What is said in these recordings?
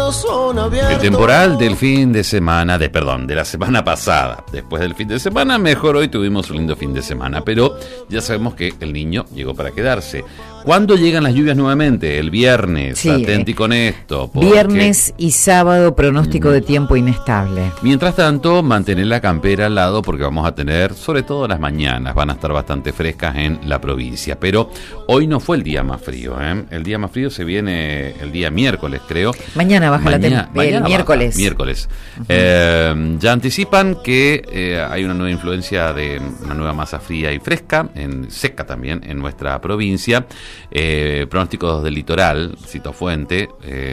corazón abierto. El temporal del fin de semana, de la semana pasada. Después del fin de semana, mejor hoy tuvimos un lindo fin de semana, pero ya sabemos que el niño llegó para quedarse. ¿Cuándo llegan las lluvias nuevamente? El viernes, sí, atenti con esto. Porque viernes y sábado, pronóstico de tiempo inestable. Mientras tanto, mantener la campera al lado porque vamos a tener, sobre todo las mañanas, van a estar bastante frescas en la provincia. Pero hoy no fue el día más frío, ¿eh? El día más frío se viene el día miércoles, creo. Mañana baja la temperatura. El miércoles. Baja, miércoles. Uh-huh. Ya anticipan que hay una nueva influencia de una nueva masa fría y fresca, seca también, en nuestra provincia. Pronósticos del litoral, cito fuente,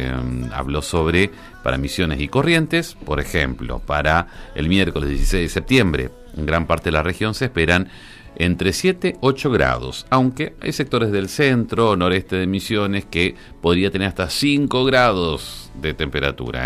habló sobre para Misiones y Corrientes, por ejemplo, para el miércoles 16 de septiembre, en gran parte de la región se esperan entre 7 y 8 grados, aunque hay sectores del centro, noreste de Misiones, que podría tener hasta 5 grados de temperatura,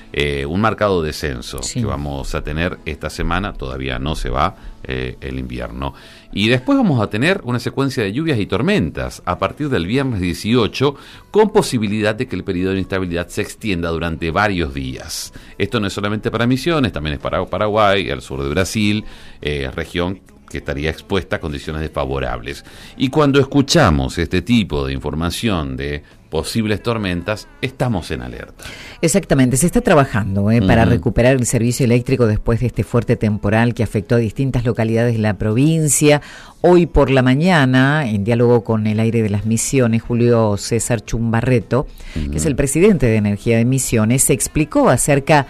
un marcado descenso que vamos a tener esta semana, todavía no se va el invierno. Y después vamos a tener una secuencia de lluvias y tormentas a partir del viernes 18, con posibilidad de que el periodo de inestabilidad se extienda durante varios días. Esto no es solamente para Misiones, también es para Paraguay, el sur de Brasil, región que estaría expuesta a condiciones desfavorables. Y cuando escuchamos este tipo de información de posibles tormentas, estamos en alerta. Exactamente, se está trabajando para recuperar el servicio eléctrico después de este fuerte temporal que afectó a distintas localidades de la provincia. Hoy por la mañana, en diálogo con el aire de las Misiones, Julio César Chumbarreto, que es el presidente de Energía de Misiones, se explicó acerca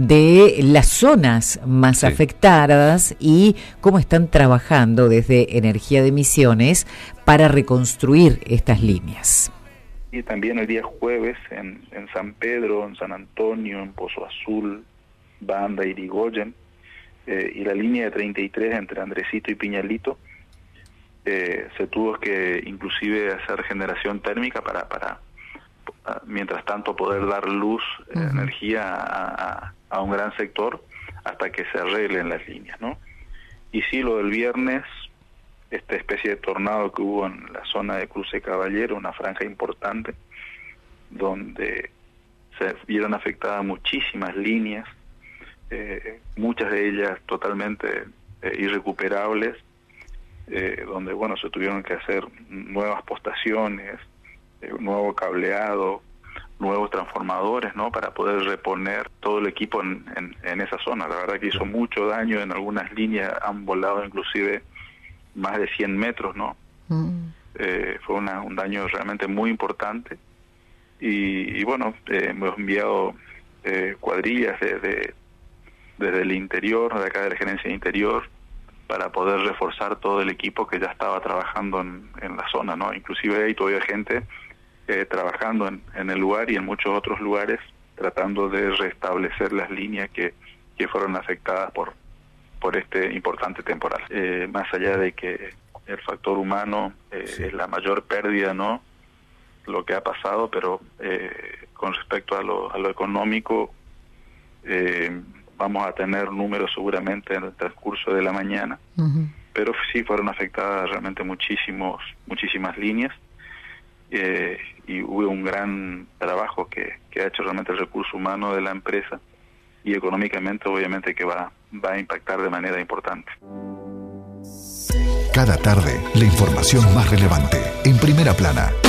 de las zonas más afectadas y cómo están trabajando desde Energía de Misiones para reconstruir estas líneas. Y también el día jueves en San Pedro, en San Antonio, en Pozo Azul, Banda, Irigoyen, y la línea de 33 entre Andresito y Piñalito, se tuvo que inclusive hacer generación térmica para mientras tanto poder dar luz, energía a un gran sector hasta que se arreglen las líneas, ¿no? Y sí, lo del viernes, esta especie de tornado que hubo en la zona de Cruce Caballero, una franja importante, donde se vieron afectadas muchísimas líneas, muchas de ellas totalmente irrecuperables, donde bueno, se tuvieron que hacer nuevas postaciones, nuevo cableado, nuevos transformadores, ¿no?, para poder reponer todo el equipo en esa zona. La verdad que hizo mucho daño, en algunas líneas han volado inclusive más de 100 metros, ¿no? Fue un daño realmente muy importante. Y bueno, hemos enviado cuadrillas desde el interior, de acá de la Gerencia de Interior, para poder reforzar todo el equipo que ya estaba trabajando en la zona, ¿no? Inclusive hay todavía gente trabajando en el lugar y en muchos otros lugares, tratando de restablecer las líneas que fueron afectadas por este importante temporal. Más allá de que el factor humano es la mayor pérdida, ¿no?, lo que ha pasado, pero con respecto a lo económico, vamos a tener números seguramente en el transcurso de la mañana, pero sí fueron afectadas realmente muchísimas líneas, y hubo un gran trabajo que ha hecho realmente el recurso humano de la empresa, y económicamente obviamente que va a impactar de manera importante. Cada tarde, la información más relevante, en Primera Plana.